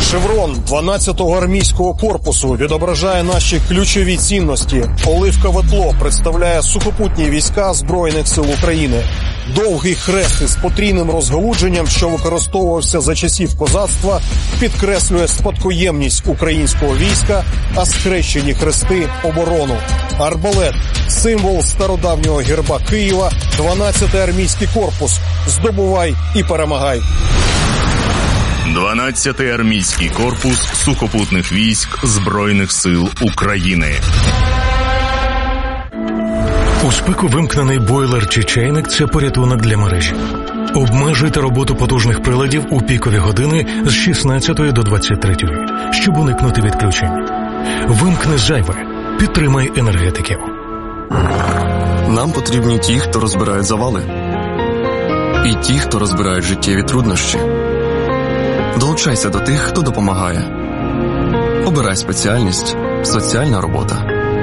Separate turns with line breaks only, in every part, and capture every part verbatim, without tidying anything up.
Шеврон дванадцятого армійського корпусу відображає наші ключові цінності. Оливкове тло представляє сухопутні війська Збройних сил України. Довгий хрест із потрійним розгалудженням, що використовувався за часів козацтва, підкреслює спадкоємність українського війська, а схрещені хрести – оборону. Арбалет – символ стародавнього герба Києва, дванадцятий армійський корпус. Здобувай і перемагай.
дванадцятий армійський корпус сухопутних військ Збройних сил України.
У спеку вимкнений бойлер чи чайник – це порятунок для мережі. Обмежуйте роботу потужних приладів у пікові години з шістнадцятої до двадцять третьої, щоб уникнути відключень. Вимкни зайве. Підтримай енергетиків.
Нам потрібні ті, хто розбирають завали. І ті, хто розбирають життєві труднощі. Долучайся до тих, хто допомагає. Обирай спеціальність «Соціальна робота».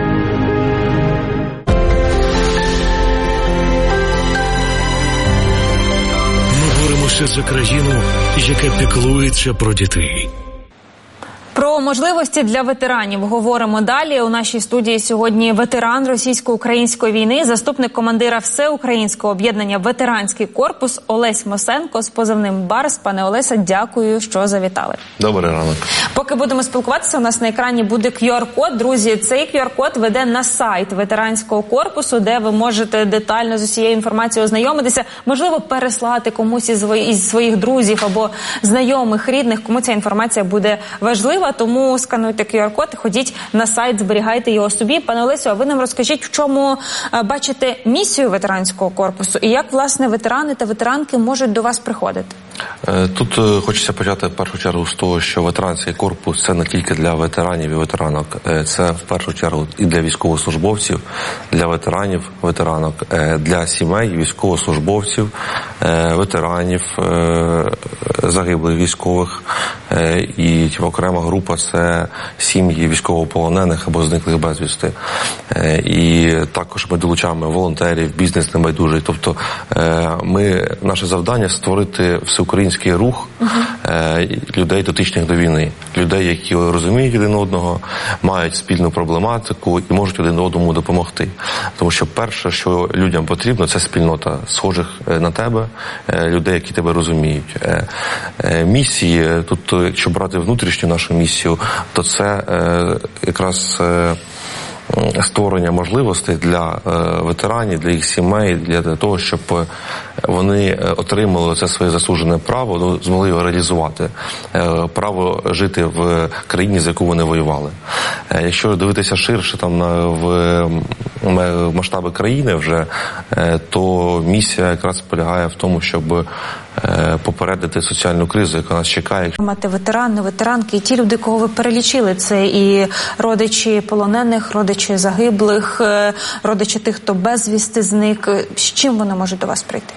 Ми боремося за країну, яка піклується про дітей.
Про можливості для ветеранів говоримо далі. У нашій студії сьогодні ветеран російсько-української війни, заступник командира Всеукраїнського об'єднання «Ветеранський корпус» Олесь Мосенко з позивним «Барс». Пане Олеся, дякую, що завітали.
Добрий ранок.
Поки будемо спілкуватися, у нас на екрані буде ку ар-код. Друзі, цей ку ар-код веде на сайт ветеранського корпусу, де ви можете детально з усією інформацією ознайомитися, можливо, переслати комусь із своїх друзів або знайомих, рідних, кому ця інформація буде важлива. Тому скануйте ку ар-код і ходіть на сайт, зберігайте його собі. Пане Олесю, а ви нам розкажіть, в чому бачите місію ветеранського корпусу і як, власне, ветерани та ветеранки можуть до вас приходити?
Тут хочеться почати в першу чергу з того, що ветеранський корпус – це не тільки для ветеранів і ветеранок. Це в першу чергу і для військовослужбовців, для ветеранів, ветеранок, для сімей військовослужбовців, ветеранів, загиблих військових. І окрема група – це сім'ї військовополонених або зниклих безвісти. І також ми долучаємо волонтерів, бізнес небайдужий. Тобто ми, наше завдання – створити всеукраїнський рух uh-huh. людей, дотичних до війни. Людей, які розуміють один одного, мають спільну проблематику і можуть один одному допомогти. Тому що перше, що людям потрібно – це спільнота схожих на тебе, людей, які тебе розуміють. Місії, тут, якщо брати внутрішню нашу місію, то це якраз створення можливостей для ветеранів, для їх сімей, для того, щоб вони отримали це своє заслужене право, змогли його реалізувати. Право жити в країні, за яку вони воювали. Якщо дивитися ширше там в масштаби країни вже, то місія якраз полягає в тому, щоб попередити соціальну кризу, яка нас чекає.
Мати ветерани, ветеранки і ті люди, кого ви перелічили, це і родичі полонених, родичі загиблих, родичі тих, хто безвісти зник. З чим вони можуть до вас прийти?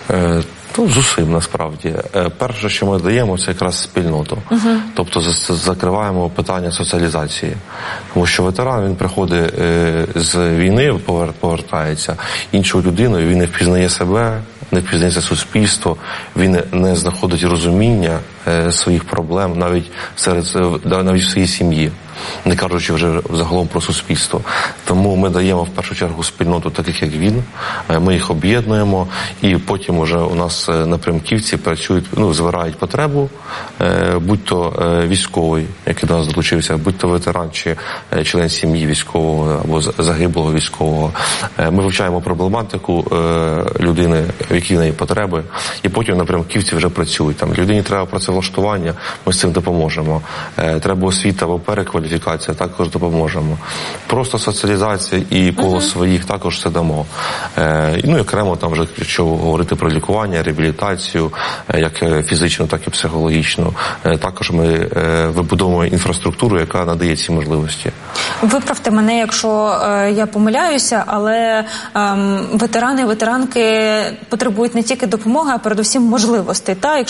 Ну, з усім, насправді. Перше, що ми даємо, це якраз спільноту. Uh-huh. Тобто закриваємо питання соціалізації. Тому що ветеран, він приходить з війни, повертається іншою людиною, він не впізнає себе, не впізнається суспільство, він не знаходить розуміння своїх проблем навіть серед навіть в своїй сім'ї, не кажучи вже загалом про суспільство. Тому ми даємо в першу чергу спільноту таких, як він, ми їх об'єднуємо, і потім вже у нас напрямківці працюють, ну, збирають потребу, будь-то військовий, який до нас долучився, будь-то ветеран чи член сім'ї військового або загиблого військового. Ми вивчаємо проблематику людини, які в неї потреби, і потім напрямківці вже працюють. Там людині треба працевлаштування, ми з цим допоможемо. Треба освіта або перекваліфікація, також допоможемо. Просто соціалізація і коло uh-huh. своїх також це дамо. Ну і окремо там вже, якщо говорити про лікування, реабілітацію, як фізичну, так і психологічну. Також ми вибудовуємо інфраструктуру, яка надає ці можливості.
Виправте мене, якщо е, я помиляюся, але е, ветерани, ветеранки потребують не тільки допомоги, а передусім можливостей. Та?